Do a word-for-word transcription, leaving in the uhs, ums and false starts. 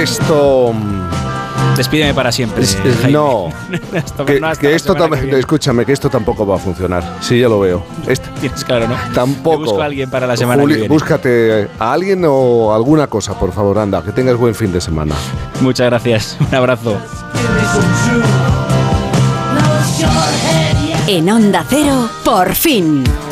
esto... Despídeme para siempre. Es, Jaime. no, esto, que, no hasta que la esto semana que tam- viene. escúchame, que esto tampoco va a funcionar. Sí, ya lo veo. Esto, Tienes claro, ¿no? tampoco. Yo busco a alguien para la semana Juli, que viene. Búscate a alguien o alguna cosa, por favor, anda. Que tengas buen fin de semana. Muchas gracias. Un abrazo. En Onda Cero, por fin.